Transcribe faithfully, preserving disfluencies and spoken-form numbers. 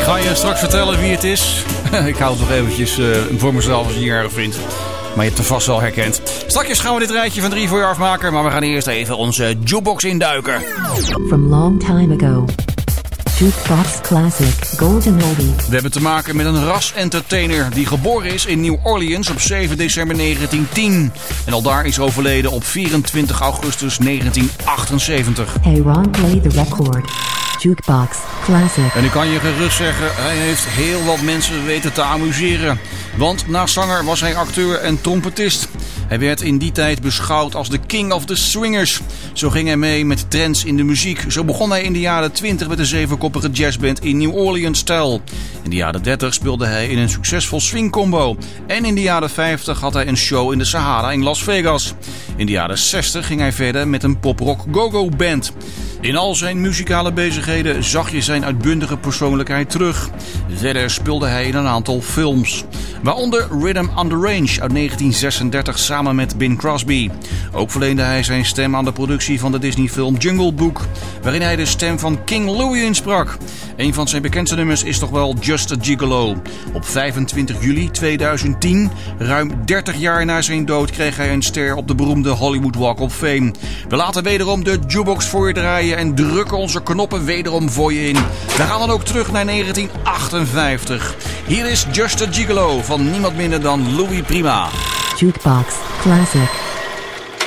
ga je straks vertellen wie het is. Ik hou het nog eventjes uh, voor mezelf als je niet erg vindt. Maar je hebt het vast wel herkend. Straks gaan we dit rijtje van drie voor je afmaken. Maar we gaan eerst even onze jukebox induiken. From long time ago. Jukebox Classic Golden Oldie. We hebben te maken met een ras-entertainer die geboren is in New Orleans op zeven december negentien tien. En al daar is overleden op vierentwintig augustus negentien achtenzeventig. Hey Ron, play the record. Jukebox Classic. En ik kan je gerust zeggen, hij heeft heel wat mensen weten te amuseren. Want naast zanger was hij acteur en trompetist. Hij werd in die tijd beschouwd als de king of the swingers. Zo ging hij mee met trends in de muziek. Zo begon hij in de jaren twintig met een zevenkoppige jazzband in New Orleans-stijl. In de jaren dertig speelde hij in een succesvol swingcombo. En in de jaren vijftig had hij een show in de Sahara in Las Vegas. In de jaren zestig ging hij verder met een pop-rock go-go band. In al zijn muzikale bezigheden zag je zijn uitbundige persoonlijkheid terug. Verder speelde hij in een aantal films. Waaronder Rhythm on the Range uit negentien zesendertig samen met Bing Crosby. Ook verleende hij zijn stem aan de productie van de Disney-film Jungle Book, waarin hij de stem van King Louie insprak. Een van zijn bekendste nummers is toch wel Just a Gigolo. Op vijfentwintig juli tweeduizend tien, ruim dertig jaar na zijn dood, kreeg hij een ster op de beroemde Hollywood Walk of Fame. We laten wederom de jukebox voor je draaien en drukken onze knoppen wederom voor je in. We gaan dan ook terug naar negentien achtenvijftig. Hier is Just a Gigolo van niemand minder dan Louis Prima. Jukebox Classic.